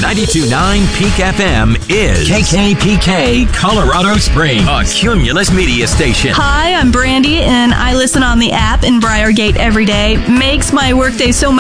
92.9 Peak FM is KKPK Colorado Springs, a Cumulus media station. Hi, I'm Brandy, and I listen on the app in Briargate every day. Makes my workday so much